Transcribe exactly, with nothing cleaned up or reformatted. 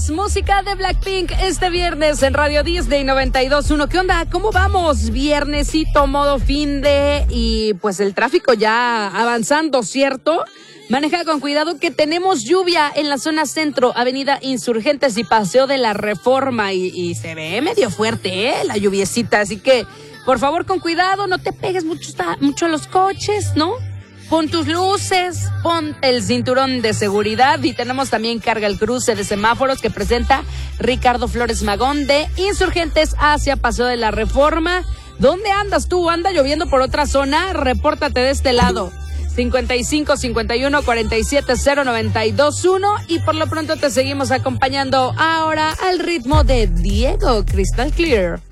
más música de Blackpink este viernes en Radio Disney noventa y dos punto uno. ¿Qué onda? ¿Cómo vamos? Viernesito, modo fin de... Y pues el tráfico ya avanzando, ¿cierto? Maneja con cuidado que tenemos lluvia en la zona centro, Avenida Insurgentes y Paseo de la Reforma. Y, y se ve medio fuerte, ¿eh? La lluviecita. Así que, por favor, con cuidado, no te pegues mucho, mucho a los coches, ¿no? Pon tus luces, ponte el cinturón de seguridad y tenemos también carga el cruce de semáforos que presenta Ricardo Flores Magón de Insurgentes hacia Paseo de la Reforma. ¿Dónde andas tú? ¿Anda lloviendo por otra zona? Repórtate de este lado. cincuenta y cinco, cincuenta y uno, cuarenta y siete, cero, noventa y dos, uno y por lo pronto te seguimos acompañando ahora al ritmo de Diego Crystal Clear.